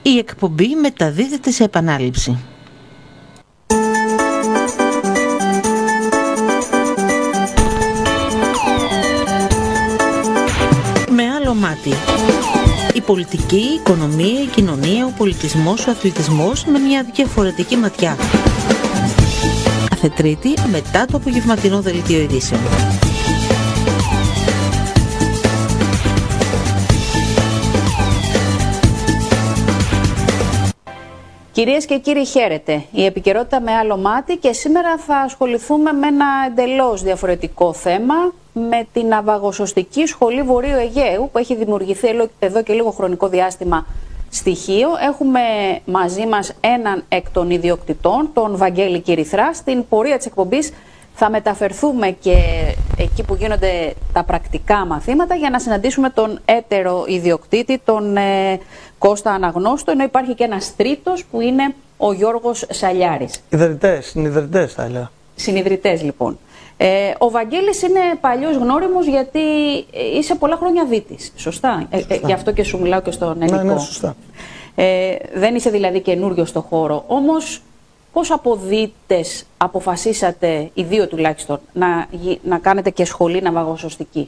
Η εκπομπή μεταδίδεται σε επανάληψη. Με άλλο μάτι. Η πολιτική, η οικονομία, η κοινωνία, ο πολιτισμός, ο αθλητισμός με μια διαφορετική ματιά. Κάθε Τρίτη μετά το απογευματινό δελτίο ειδήσεων. Κυρίες και κύριοι, χαίρετε. Η επικαιρότητα με άλλο μάτι και σήμερα θα ασχοληθούμε με ένα εντελώς διαφορετικό θέμα, με την ναυαγοσωστική σχολή Βορείου Αιγαίου που έχει δημιουργηθεί εδώ και λίγο χρονικό διάστημα στη Χίο. Έχουμε μαζί μας έναν εκ των ιδιοκτητών, τον Βαγγέλη Κυριθρά. Στην πορεία της εκπομπής θα μεταφερθούμε και εκεί που γίνονται τα πρακτικά μαθήματα για να συναντήσουμε τον έτερο ιδιοκτήτη, τον Κώστα Αναγνώστο, ενώ υπάρχει και ένας τρίτος που είναι ο Γιώργος Σαλιάρης. Συνιδρυτές θα έλεγα. Συνιδρυτές λοιπόν. Ο Βαγγέλης είναι παλιός γνώριμος γιατί είσαι πολλά χρόνια δίτης, σωστά? Γι' αυτό και σου μιλάω και στον ελληνικό. Ναι, σωστά. Δεν είσαι δηλαδή καινούριο στο χώρο, όμως πώς από δίτες αποφασίσατε, οι δύο τουλάχιστον, να κάνετε και σχολή ναυαγοσωστική?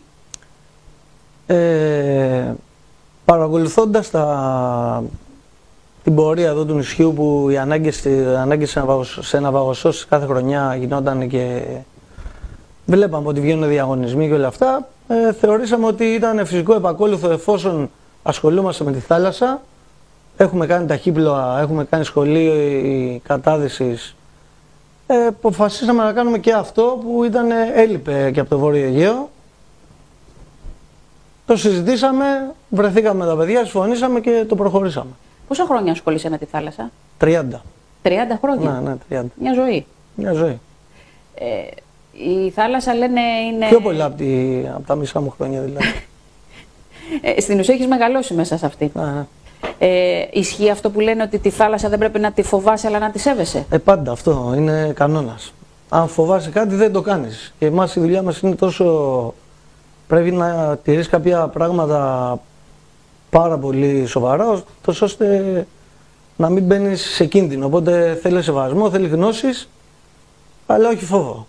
Παρακολουθώντας την πορεία εδώ του νησιού που οι ανάγκες σε ναυαγοσώσεις κάθε χρονιά γινόταν και βλέπαμε ότι βγαίνουν διαγωνισμοί και όλα αυτά, θεωρήσαμε ότι ήταν φυσικό επακόλουθο, εφόσον ασχολούμαστε με τη θάλασσα. Έχουμε κάνει ταχύπλοα, έχουμε κάνει σχολή κατάδυσης. Αποφασίσαμε να κάνουμε και αυτό που έλειπε και από το Βόρειο Αιγαίο. Το συζητήσαμε, βρεθήκαμε με τα παιδιά, συμφωνήσαμε και το προχωρήσαμε. Πόσα χρόνια ασχολείσαι με τη θάλασσα? 30. 30 χρόνια? Ναι, 30. Μια ζωή. Μια ζωή. Η θάλασσα λένε είναι... Πιο πολλά από τα μισά μου χρόνια δηλαδή. Στην ουσία έχεις μεγαλώσει μέσα σε αυτή. Ναι. Ισχύει αυτό που λένε ότι τη θάλασσα δεν πρέπει να τη φοβάσαι αλλά να τη σέβεσαι? Πάντα αυτό είναι κανόνας. Αν φοβάσαι κάτι δεν το κάνεις. Και εμάς η δουλειά μας είναι τόσο... Πρέπει να τηρείς κάποια πράγματα πάρα πολύ σοβαρά, τόσο ώστε να μην μπαίνεις σε κίνδυνο. Οπότε θέλει σεβασμό, θέλει γνώσεις, αλλά όχι φόβο.